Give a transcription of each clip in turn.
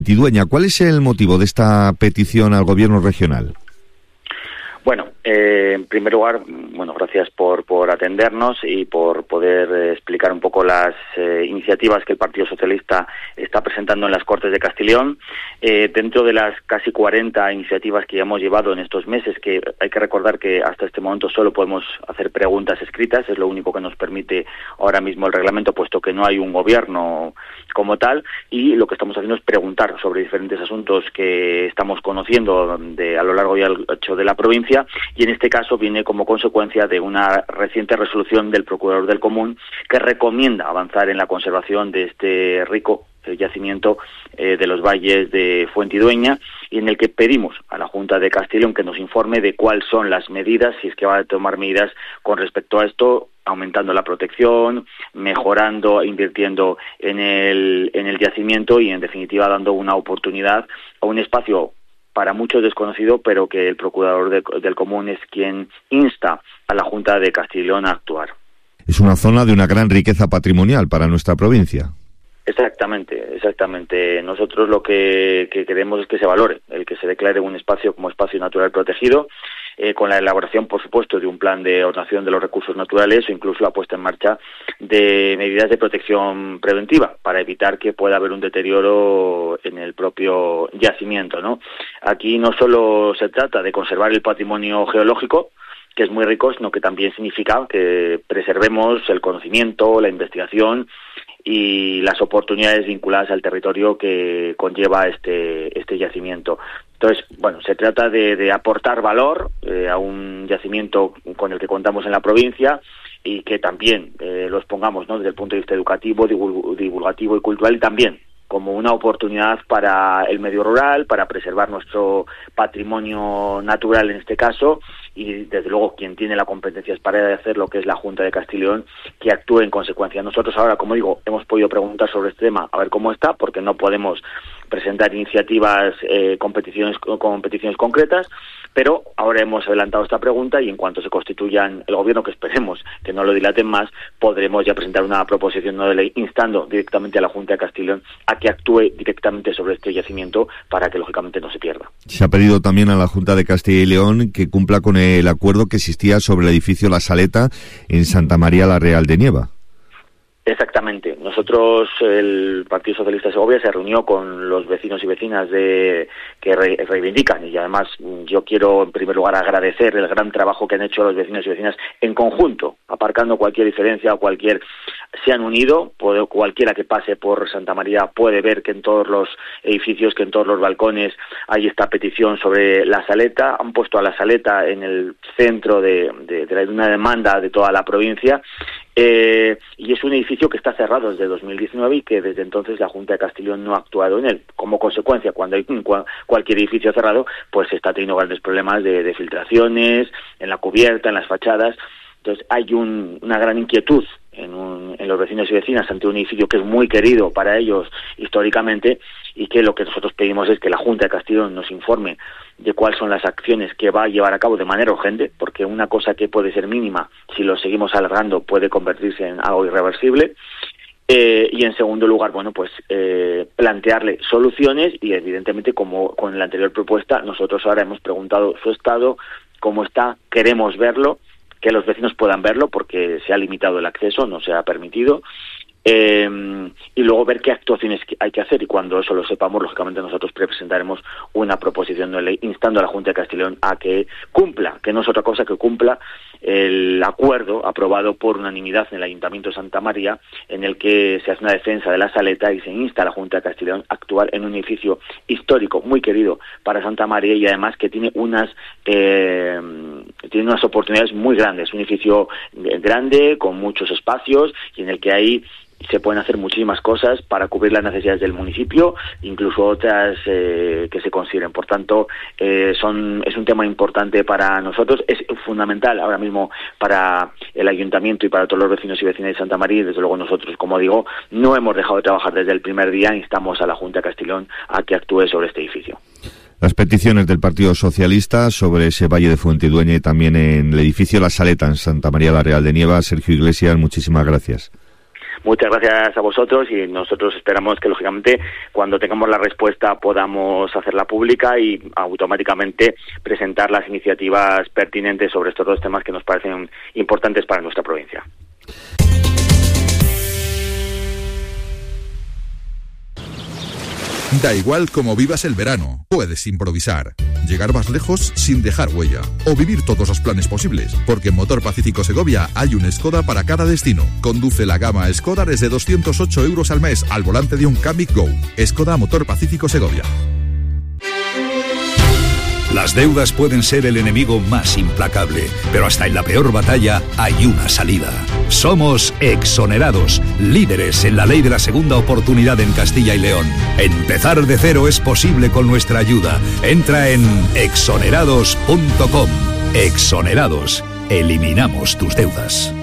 Fuentidueña, ¿cuál es el motivo de esta petición al gobierno regional? Bueno, en primer lugar, gracias por atendernos y por poder explicar un poco las iniciativas que el Partido Socialista está presentando en las Cortes de Castilla y León. Dentro de las casi 40 iniciativas que ya hemos llevado en estos meses, que hay que recordar que hasta este momento solo podemos hacer preguntas escritas, es lo único que nos permite ahora mismo el reglamento, puesto que no hay un gobierno como tal, y lo que estamos haciendo es preguntar sobre diferentes asuntos que estamos conociendo a lo largo y ancho de la provincia, y en este caso viene como consecuencia de una reciente resolución del Procurador del Común que recomienda avanzar en la conservación de este rico yacimiento de los valles de Fuentidueña, y en el que pedimos a la Junta de Castilla y León que nos informe de cuáles son las medidas, si es que va a tomar medidas con respecto a esto, aumentando la protección, mejorando, invirtiendo en el yacimiento y, en definitiva, dando una oportunidad a un espacio para muchos desconocido, pero que el Procurador del Común es quien insta a la Junta de Castilla y León a actuar. Es una zona de una gran riqueza patrimonial para nuestra provincia. Exactamente. Nosotros lo que queremos es que se valore, el que se declare un espacio como espacio natural protegido, con la elaboración, por supuesto, de un plan de ordenación de los recursos naturales o incluso la puesta en marcha de medidas de protección preventiva para evitar que pueda haber un deterioro en el propio yacimiento, ¿no? Aquí no solo se trata de conservar el patrimonio geológico, que es muy rico, sino que también significa que preservemos el conocimiento, la investigación y las oportunidades vinculadas al territorio que conlleva este yacimiento. Entonces, se trata de aportar valor a un yacimiento con el que contamos en la provincia y que también lo expongamos, ¿no?, desde el punto de vista educativo, divulgativo y cultural, y también como una oportunidad para el medio rural, para preservar nuestro patrimonio natural en este caso, y desde luego quien tiene la competencia es para hacer lo que es la Junta de Castilla y León, que actúe en consecuencia. Nosotros ahora, como digo, hemos podido preguntar sobre este tema, a ver cómo está, porque no podemos presentar iniciativas con peticiones concretas, pero ahora hemos adelantado esta pregunta y en cuanto se constituyan el gobierno, que esperemos que no lo dilaten más, podremos ya presentar una proposición no de ley instando directamente a la Junta de Castilla y León a que actúe directamente sobre este yacimiento para que lógicamente no se pierda. Se ha pedido también a la Junta de Castilla y León que cumpla con el acuerdo que existía sobre el edificio La Saleta en Santa María la Real de Nieva. Exactamente. Nosotros, el Partido Socialista de Segovia, se reunió con los vecinos y vecinas que reivindican, y además yo quiero en primer lugar agradecer el gran trabajo que han hecho los vecinos y vecinas en conjunto, aparcando cualquier diferencia o se han unido. Cualquiera que pase por Santa María puede ver que en todos los edificios, que en todos los balcones hay esta petición sobre La Saleta. Han puesto a La Saleta en el centro de una demanda de toda la provincia. Y es un edificio que está cerrado desde 2019 y que desde entonces la Junta de Castilla y León no ha actuado en él. Como consecuencia, cuando hay cualquier edificio cerrado, pues se está teniendo grandes problemas de filtraciones en la cubierta, en las fachadas. Entonces hay una gran inquietud en los vecinos y vecinas ante un edificio que es muy querido para ellos históricamente, y que lo que nosotros pedimos es que la Junta de Castilla y León nos informe de cuáles son las acciones que va a llevar a cabo de manera urgente, porque una cosa que puede ser mínima, si lo seguimos alargando, puede convertirse en algo irreversible. Y en segundo lugar, plantearle soluciones, y evidentemente, como con la anterior propuesta, nosotros ahora hemos preguntado su estado, cómo está, queremos verlo, que los vecinos puedan verlo porque se ha limitado el acceso, no se ha permitido, y luego ver qué actuaciones hay que hacer, y cuando eso lo sepamos, lógicamente nosotros presentaremos una proposición de ley instando a la Junta de Castilla y León a que cumpla, que no es otra cosa que cumpla el acuerdo aprobado por unanimidad en el Ayuntamiento de Santa María, en el que se hace una defensa de La Saleta y se insta a la Junta de Castilla y León a actuar en un edificio histórico muy querido para Santa María, y además que tiene unas oportunidades muy grandes, un edificio grande con muchos espacios y en el que hay se pueden hacer muchísimas cosas para cubrir las necesidades del municipio, incluso otras que se consideren. Por tanto, es un tema importante para nosotros, es fundamental ahora mismo para el ayuntamiento y para todos los vecinos y vecinas de Santa María, y desde luego nosotros, como digo, no hemos dejado de trabajar desde el primer día. Instamos a la Junta de Castilla y León a que actúe sobre este edificio. Las peticiones del Partido Socialista sobre ese valle de Fuentidueña y también en el edificio La Saleta en Santa María la Real de Nieva. Sergio Iglesias, muchísimas gracias. Muchas gracias a vosotros y nosotros esperamos que, lógicamente, cuando tengamos la respuesta podamos hacerla pública y automáticamente presentar las iniciativas pertinentes sobre estos dos temas que nos parecen importantes para nuestra provincia. Da igual cómo vivas el verano, puedes improvisar, llegar más lejos sin dejar huella o vivir todos los planes posibles, porque en Motor Pacífico Segovia hay un Skoda para cada destino. Conduce la gama Skoda desde 208 € al mes al volante de un Kamiq Go. Skoda Motor Pacífico Segovia. Las deudas pueden ser el enemigo más implacable, pero hasta en la peor batalla hay una salida. Somos Exonerados, líderes en la ley de la segunda oportunidad en Castilla y León. Empezar de cero es posible con nuestra ayuda. Entra en exonerados.com. Exonerados. Eliminamos tus deudas.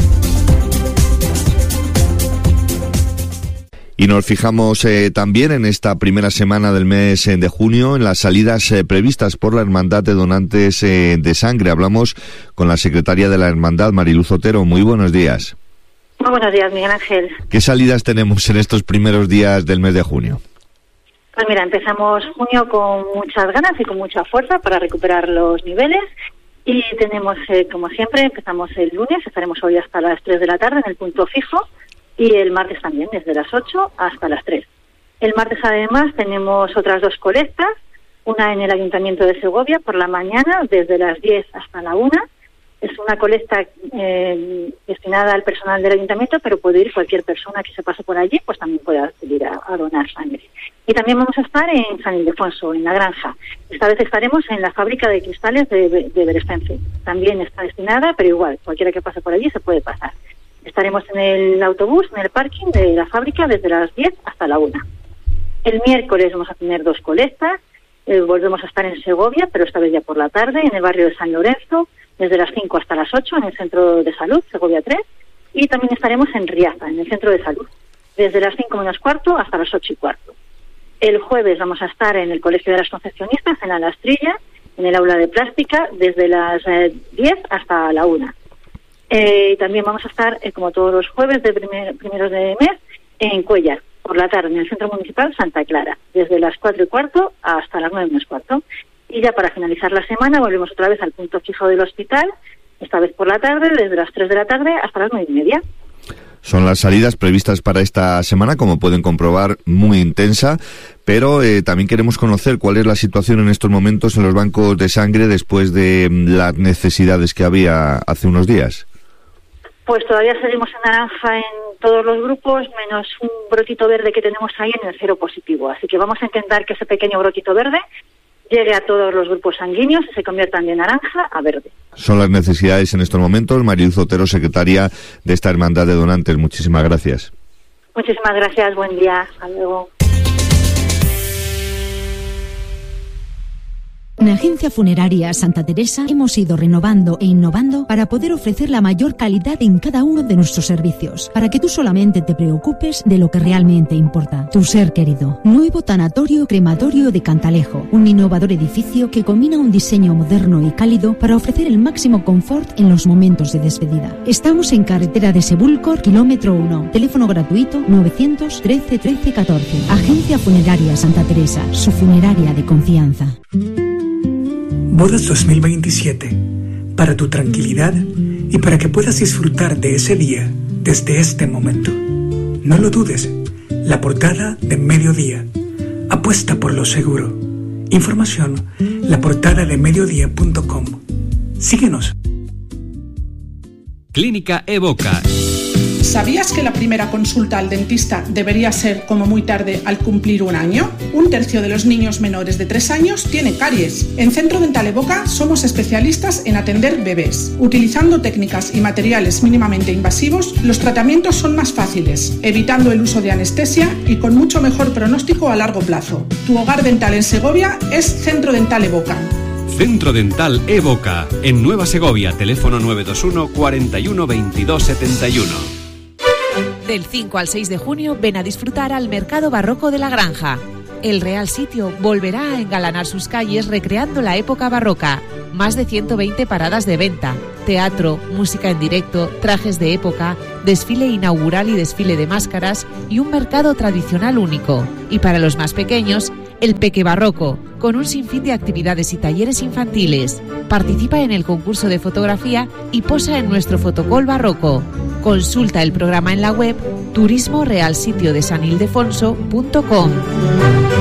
Y nos fijamos también en esta primera semana del mes de junio en las salidas previstas por la Hermandad de Donantes de Sangre. Hablamos con la secretaria de la Hermandad, Mariluz Otero. Muy buenos días. Muy buenos días, Miguel Ángel. ¿Qué salidas tenemos en estos primeros días del mes de junio? Pues mira, empezamos junio con muchas ganas y con mucha fuerza para recuperar los niveles. Y tenemos, como siempre, empezamos el lunes, estaremos hoy hasta las 3 de la tarde en el punto fijo. Y el martes también, desde las 8 hasta las 3. El martes, además, tenemos otras dos colectas, una en el Ayuntamiento de Segovia por la mañana, desde las 10 hasta la 1. Es una colecta destinada al personal del Ayuntamiento, pero puede ir cualquier persona que se pase por allí, pues también puede acudir a donar sangre. Y también vamos a estar en San Ildefonso, en la granja. Esta vez estaremos en la fábrica de cristales de Berespense. También está destinada, pero igual, cualquiera que pase por allí se puede pasar. Estaremos en el autobús, en el parking de la fábrica, desde las 10 hasta la 1. El miércoles vamos a tener dos colectas. Volvemos a estar en Segovia, pero esta vez ya por la tarde, en el barrio de San Lorenzo, desde las 5 hasta las 8, en el Centro de Salud, Segovia 3. Y también estaremos en Riaza, en el Centro de Salud, desde las 5 menos cuarto hasta las 8 y cuarto. El jueves vamos a estar en el Colegio de las Concepcionistas, en la Lastrilla, en el aula de plástica, desde las 10 hasta la 1. También vamos a estar, como todos los jueves de primeros de mes, en Cuéllar, por la tarde, en el Centro Municipal Santa Clara, desde las 4 y cuarto hasta las 9 menos cuarto. Y ya para finalizar la semana volvemos otra vez al punto fijo del hospital, esta vez por la tarde, desde las 3 de la tarde hasta las 9:30. Son las salidas previstas para esta semana, como pueden comprobar, muy intensa, pero también queremos conocer cuál es la situación en estos momentos en los bancos de sangre después de las necesidades que había hace unos días. Pues todavía seguimos en naranja en todos los grupos, menos un brotito verde que tenemos ahí en el cero positivo. Así que vamos a intentar que ese pequeño brotito verde llegue a todos los grupos sanguíneos y se conviertan de naranja a verde. Son las necesidades en estos momentos. Mariluz Otero, secretaria de esta Hermandad de Donantes. Muchísimas gracias. Muchísimas gracias. Buen día. Hasta luego. En Agencia Funeraria Santa Teresa hemos ido renovando e innovando para poder ofrecer la mayor calidad en cada uno de nuestros servicios, para que tú solamente te preocupes de lo que realmente importa, tu ser querido. Nuevo tanatorio crematorio de Cantalejo, un innovador edificio que combina un diseño moderno y cálido para ofrecer el máximo confort en los momentos de despedida. Estamos en carretera de Sebúlcor, kilómetro 1, teléfono gratuito 913 13 14. Agencia Funeraria Santa Teresa, su funeraria de confianza. Bodas 2027, para tu tranquilidad y para que puedas disfrutar de ese día desde este momento. No lo dudes, la portada de Mediodía. Apuesta por lo seguro. Información, laportadadeMediodía.com. Síguenos. Clínica Evoca. ¿Sabías que la primera consulta al dentista debería ser como muy tarde al cumplir 1 año? 1/3 de los niños menores de 3 años tienen caries. En Centro Dental Evoca somos especialistas en atender bebés. Utilizando técnicas y materiales mínimamente invasivos, los tratamientos son más fáciles, evitando el uso de anestesia y con mucho mejor pronóstico a largo plazo. Tu hogar dental en Segovia es Centro Dental Evoca. Centro Dental Evoca, en Nueva Segovia, teléfono 921 41 22 71. Del 5 al 6 de junio ven a disfrutar al Mercado Barroco de la Granja. El Real Sitio volverá a engalanar sus calles recreando la época barroca. Más de 120 paradas de venta, teatro, música en directo, trajes de época, desfile inaugural y desfile de máscaras y un mercado tradicional único. Y para los más pequeños, el Peque Barroco, con un sinfín de actividades y talleres infantiles. Participa en el concurso de fotografía y posa en nuestro fotocall barroco. Consulta el programa en la web turismorealsitiodesanildefonso.com.